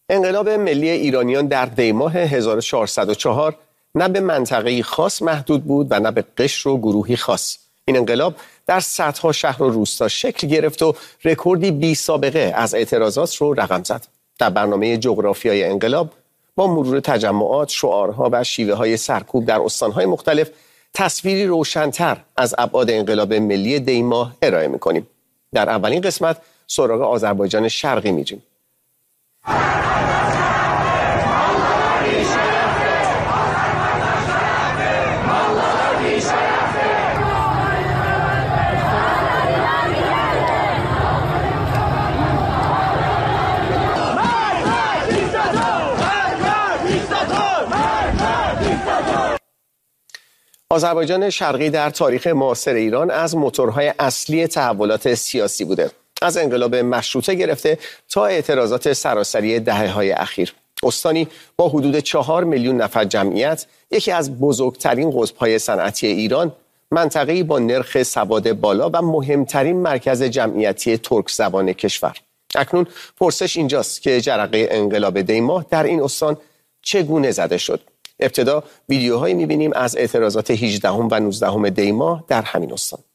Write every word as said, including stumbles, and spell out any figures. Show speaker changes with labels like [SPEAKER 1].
[SPEAKER 1] انقلاب ملی ایرانیان در دی‌ماه هزار و چهارصد و چهار نه به منطقه‌ای خاص محدود بود و نه به قشر و گروهی خاص. این انقلاب در صدها شهر و روستا شکل گرفت و رکوردی بی سابقه از اعتراضات رو رقم زد. در برنامه جغرافیای انقلاب با مرور تجمعات، شعارها و شیوه‌های سرکوب در استان‌های مختلف تصویری روشن‌تر از ابعاد انقلاب ملی دی‌ماه ارائه می‌کنیم. در اولین قسمت سراغ آذربایجان شرقی می‌ریم. آذربایجان شرقی در تاریخ معاصر ایران از موتورهای اصلی تحولات سیاسی بوده. از انقلاب مشروطه گرفته تا اعتراضات سراسری دهه‌های اخیر. استانی با حدود چهار میلیون نفر جمعیت، یکی از بزرگترین قطب‌های صنعتی ایران، منطقه‌ای با نرخ سواد بالا و مهمترین مرکز جمعیتی ترک زبان کشور. اکنون پرسش اینجاست که جرقه انقلاب دی‌ماه در این استان چگونه زده شد؟ ابتدا ویدیوهایی می‌بینیم از اعتراضات هجدهم و نوزدهم دی‌ماه در همین استان.